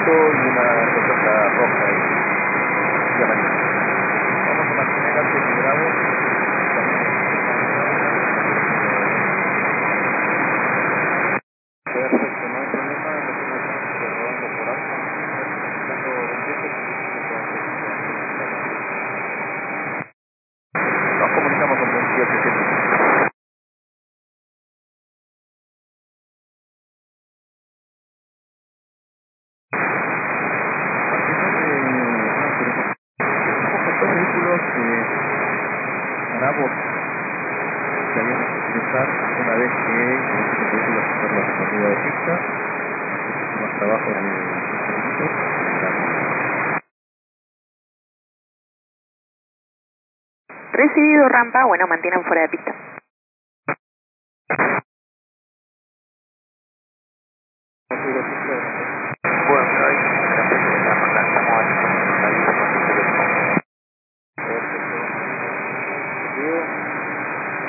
y una respuesta roja y amarilla. Vamos a mantener alto equilibrado. Perfecto, no hay problema. Rodando por alto. Nos comunicamos con 27. Estos vehículos Arabos que habíamos que utilizar una vez que estos vehículos hicieron la recorrida de pista, hicimos trabajo de 15 minutos. Recibido rampa, bueno, mantienen fuera de pista. Ha sido pista